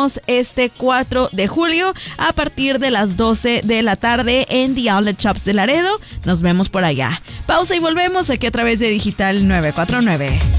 vemos este 4 de julio a partir de las 12 de la tarde en The Outlet Shops de Laredo. Nos vemos por allá. Pausa y volvemos aquí a través de Digital 949.